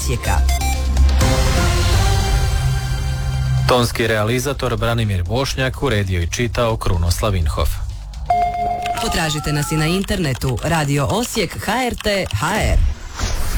Osijeka. Tonski realizator Branimir Bošnjak uredio i čitao Krunoslav Vinhov. Potražite nas i na internetu Radio Osijek HRT HR.